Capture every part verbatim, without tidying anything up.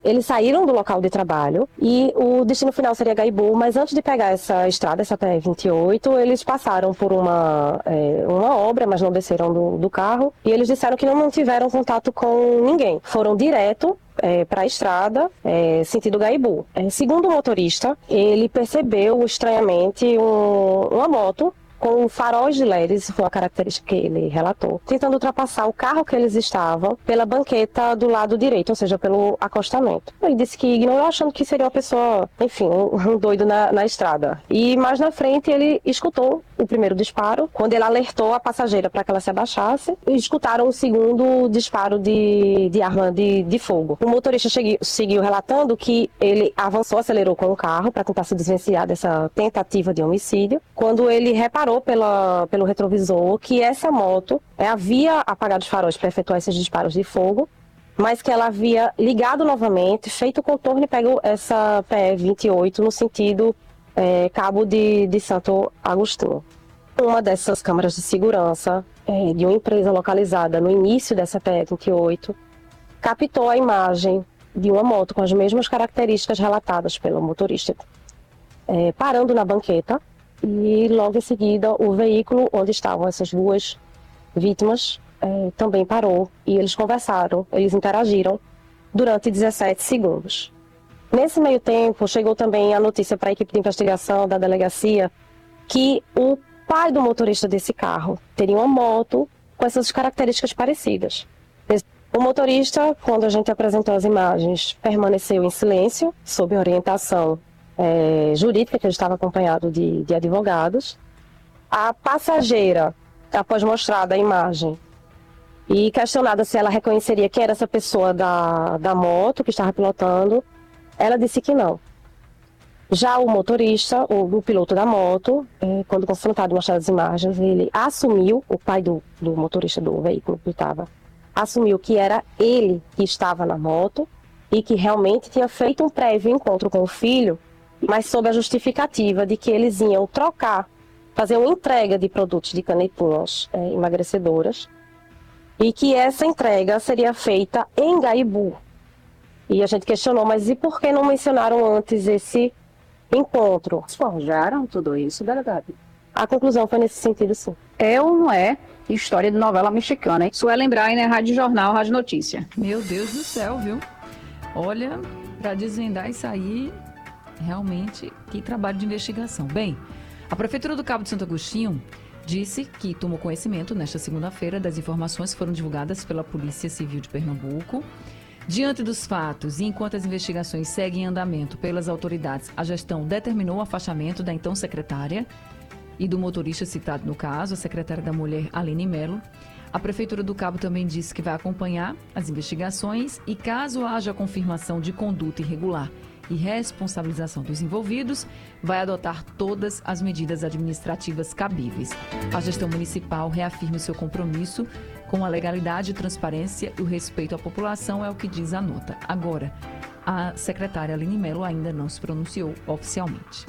Eles saíram do local de trabalho e o destino final seria Gaibu, mas antes de pegar essa estrada, essa P E vinte e oito, eles passaram por uma, é, uma obra, mas não desceram do, do carro, e eles disseram que não mantiveram contato com ninguém. Foram direto É, para a estrada, é, sentido Gaibu. É, segundo o motorista, ele percebeu estranhamente um, uma moto com faróis de L E D, isso foi uma característica que ele relatou, tentando ultrapassar o carro que eles estavam pela banqueta do lado direito, ou seja, pelo acostamento. Ele disse que ignorou, achando que seria uma pessoa, enfim, um, um doido na, na estrada. E mais na frente ele escutou o primeiro disparo, quando ele alertou a passageira para que ela se abaixasse, e escutaram o segundo disparo de, de arma de, de fogo. O motorista cheguei, seguiu relatando que ele avançou, acelerou com o carro para tentar se desvencilhar dessa tentativa de homicídio, quando ele reparou Pela, pelo retrovisor que essa moto é, havia apagado os faróis para efetuar esses disparos de fogo, mas que ela havia ligado novamente, feito o contorno e pegou essa P E vinte e oito no sentido é, Cabo de, de Santo Agostinho. Uma dessas câmeras de segurança é, de uma empresa localizada no início dessa P E vinte e oito captou a imagem de uma moto com as mesmas características relatadas pelo motorista, é, parando na banqueta. E logo em seguida o veículo onde estavam essas duas vítimas eh, também parou e eles conversaram, eles interagiram durante dezessete segundos. Nesse meio tempo chegou também a notícia para a equipe de investigação da delegacia que o pai do motorista desse carro teria uma moto com essas características parecidas. O motorista, quando a gente apresentou as imagens, permaneceu em silêncio, sob orientação É, jurídica, que ele estava acompanhado de, de advogados. A passageira, após mostrada a imagem e questionada se ela reconheceria quem era essa pessoa da, da moto que estava pilotando, ela disse que não. Já o motorista, o, o piloto da moto, é, quando confrontado e mostrado as imagens, ele assumiu, o pai do, do motorista do veículo que estava, assumiu que era ele que estava na moto e que realmente tinha feito um prévio encontro com o filho, mas sob a justificativa de que eles iam trocar, fazer uma entrega de produtos de canetinhas é, emagrecedoras, e que essa entrega seria feita em Gaibu. E a gente questionou, mas e por que não mencionaram antes esse encontro? Forjaram tudo isso, delegado? A conclusão foi nesse sentido, sim. É ou não é história de novela mexicana, hein? Suelen Brainer, Rádio Jornal, Rádio Notícia. Meu Deus do céu, viu? Olha, para desvendar isso aí, realmente, que trabalho de investigação. Bem, a Prefeitura do Cabo de Santo Agostinho disse que tomou conhecimento nesta segunda-feira das informações que foram divulgadas pela Polícia Civil de Pernambuco. Diante dos fatos e enquanto as investigações seguem em andamento pelas autoridades, a gestão determinou o afastamento da então secretária e do motorista citado no caso, a secretária da Mulher, Aline Melo. A Prefeitura do Cabo também disse que vai acompanhar as investigações e, caso haja confirmação de conduta irregular e responsabilização dos envolvidos, vai adotar todas as medidas administrativas cabíveis. A gestão municipal reafirma seu compromisso com a legalidade, transparência e o respeito à população, é o que diz a nota. Agora, a secretária Aline Melo ainda não se pronunciou oficialmente.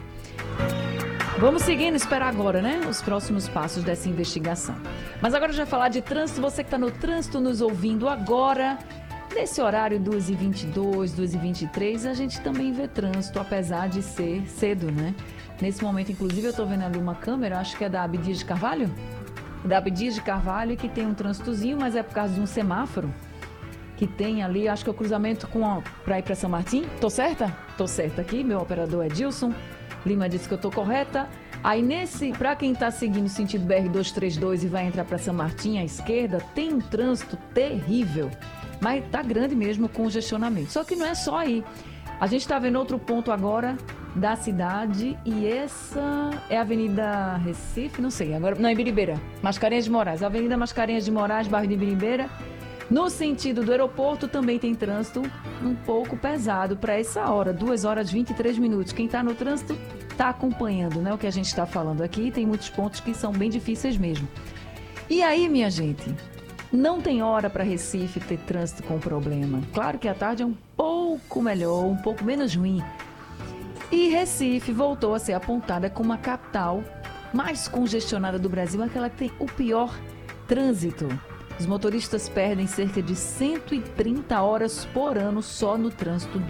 Vamos seguindo, esperar agora, né? Os próximos passos dessa investigação. Mas agora já falar de trânsito, você que está no trânsito nos ouvindo agora, nesse horário duas e vinte e dois, duas e vinte e três, a gente também vê trânsito, apesar de ser cedo, né? Nesse momento, inclusive, eu estou vendo ali uma câmera, acho que é da Abdias de Carvalho? Da Abdias de Carvalho, que tem um trânsitozinho, mas é por causa de um semáforo que tem ali, acho que é o cruzamento para ir para São Martim. Tô certa? Tô certa aqui, meu operador é Dilson Lima, disse que eu tô correta. Aí nesse, para quem está seguindo o sentido B R duzentos e trinta e dois e vai entrar para São Martim à esquerda, tem um trânsito terrível. Mas tá grande mesmo, congestionamento. Só que não é só aí. A gente está vendo outro ponto agora da cidade e essa é a Avenida Recife, não sei, agora não, é Ibiribeira, Mascarenhas de Moraes. Avenida Mascarenhas de Moraes, bairro de Ibiribeira. No sentido do aeroporto também tem trânsito um pouco pesado para essa hora, duas horas e vinte e três minutos. Quem está no trânsito está acompanhando, né, o que a gente está falando aqui. Tem muitos pontos que são bem difíceis mesmo. E aí, minha gente, não tem hora para Recife ter trânsito com problema. Claro que a tarde é um pouco melhor, um pouco menos ruim. E Recife voltou a ser apontada como a capital mais congestionada do Brasil, aquela que tem o pior trânsito. Os motoristas perdem cerca de cento e trinta horas por ano só no trânsito